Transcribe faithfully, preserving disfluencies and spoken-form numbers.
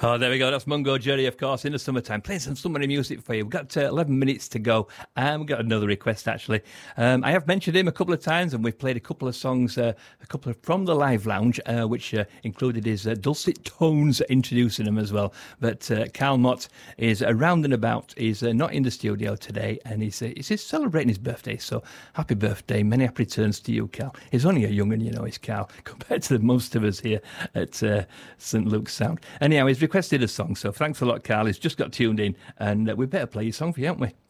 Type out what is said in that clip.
Oh, there we go. That's Mungo Jerry, of course, in the summertime. Playing some summery music for you. We've got uh, eleven minutes to go. And we've got another request, actually. Um, I have mentioned him a couple of times, and we've played a couple of songs, uh, a couple of from the Live Lounge, uh, which uh, included his uh, dulcet tones introducing him as well. But uh, Carl Mott is around and about. He's uh, not in the studio today, and he's, uh, he's celebrating his birthday. So happy birthday. Many happy returns to you, Carl. He's only a young'un, you know, he's Carl, compared to most of us here at uh, St Luke's Sound. Anyhow, he's requested a song, so thanks a lot, Carl. He's just got tuned in, and uh, we better play your song for you, haven't we?